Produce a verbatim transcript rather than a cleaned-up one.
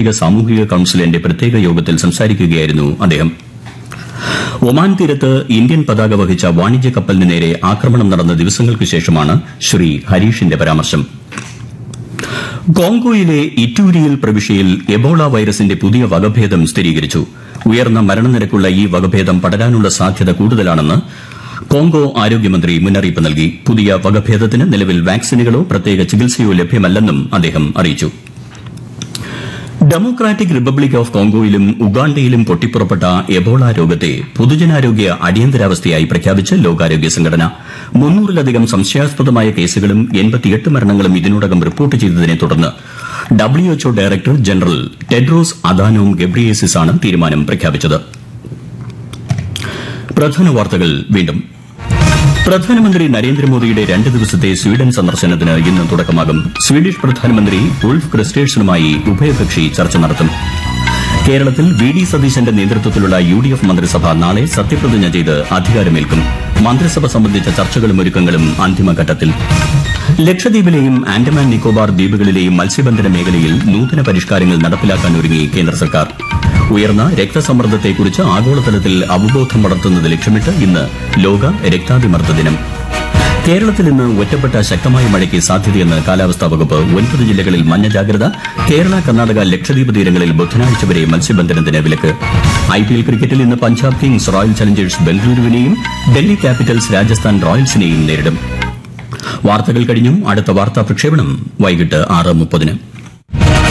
സാമ്പത്തിക സാമൂഹിക കൌൺസിലിന്റെ പ്രത്യേക യോഗത്തിൽ സംസാരിക്കുകയായിരുന്നു അദ്ദേഹം. ഒമാൻ തീരത്ത് ഇന്ത്യൻ പതാക വഹിച്ച വാണിജ്യ കപ്പലിന് നേരെ ആക്രമണം നടന്ന ദിവസങ്ങൾക്ക് ശേഷമാണ് ശ്രീ ഹരീഷിന്റെ പരാമർശം. കോങ്കോയിലെ ഇറ്റൂരിയിൽ പ്രവിശ്യയിൽ എബോള വൈറസിന്റെ പുതിയ വകഭേദം സ്ഥിരീകരിച്ചു. ഉയർന്ന മരണനിരക്കുള്ള ഈ വകഭേദം പടരാനുള്ള സാധ്യത കൂടുതലാണെന്ന് കോങ്കോ ആരോഗ്യമന്ത്രി മുന്നറിയിപ്പ് നൽകി. പുതിയ വകഭേദത്തിന് നിലവിൽ വാക്സിനുകളോ പ്രത്യേക ചികിത്സയോ ലഭ്യമല്ലെന്നും അദ്ദേഹം അറിയിച്ചു. ഡെമോക്രാറ്റിക് റിപ്പബ്ലിക് ഓഫ് കോങ്കോയിലും ഉഗാണ്ടയിലും പൊട്ടിപ്പുറപ്പെട്ട എബോള രോഗത്തെ പൊതുജനാരോഗ്യ അടിയന്തരാവസ്ഥയായി പ്രഖ്യാപിച്ച് ലോകാരോഗ്യ സംഘടന. മുന്നൂറിലധികം സംശയാസ്പദമായ കേസുകളും എൺപത്തിയെട്ട് മരണങ്ങളും ഇതിനോടകം റിപ്പോർട്ട് ചെയ്തതിനെ തുടർന്ന് WHO director general Tedros Adhanom Ghebreyesus ആണ് തീരുമാനം പ്രഖ്യാപിച്ചത്. പ്രധാന വാർത്തകൾ വീണ്ടും. പ്രധാനമന്ത്രി നരേന്ദ്രമോദിയുടെ രണ്ട് ദിവസത്തെ സ്വീഡൻ സന്ദർശനത്തിന് ഇന്ന് തുടക്കമാകും. സ്വീഡിഷ് പ്രധാനമന്ത്രി ഉൾഫ് ക്രിസ്റ്റേഴ്സണുമായി ഉഭയകക്ഷി ചർച്ച നടത്തും. കേരളത്തിൽ വി ഡി സതീശന്റെ നേതൃത്വത്തിലുള്ള യു ഡി എഫ് മന്ത്രിസഭ നാളെ സത്യപ്രതിജ്ഞ ചെയ്ത് അധികാരമേൽക്കും. മന്ത്രിസഭ സംബന്ധിച്ച ചർച്ചകളും ഒരുക്കങ്ങളും അന്തിമഘട്ടത്തിൽ. ലക്ഷദ്വീപിലെയും ആൻഡമാൻ നിക്കോബാർ ദ്വീപുകളിലെയും മത്സ്യബന്ധന മേഖലയിൽ നൂതന പരിഷ്കാരങ്ങൾ നടപ്പിലാക്കാനൊരുങ്ങി കേന്ദ്ര സർക്കാർ. ഉയർന്ന രക്തസമ്മർദ്ദത്തെക്കുറിച്ച് ആഗോളതലത്തിൽ അവബോധം വളർത്തുന്നത് ലക്ഷ്യമിട്ട് ഇന്ന് ലോക രക്താതിമർദ്ദ ദിനം. കേരളത്തിൽ ഇന്ന് ഒറ്റപ്പെട്ട ശക്തമായ മഴയ്ക്ക് സാധ്യതയെന്ന് കാലാവസ്ഥാ വകുപ്പ്. ഒൻപത് ജില്ലകളിൽ മഞ്ഞ ജാഗ്രത. കേരള, കർണാടക, ലക്ഷദ്വീപ് തീരങ്ങളിൽ ബുധനാഴ്ച വരെ മത്സ്യബന്ധനത്തിന് വിലക്ക്. ഐപിഎൽ ക്രിക്കറ്റിൽ ഇന്ന് Punjab Kings royal Challengers ബംഗളൂരുവിനെയും Delhi Capitals Rajasthan റോയൽസിനെയും നേരിടും. വാർത്തകൾ കഴിഞ്ഞു. അടുത്ത വാർത്താ പ്രക്ഷേപണം വൈകിട്ട് ആറ് മുപ്പതിന്.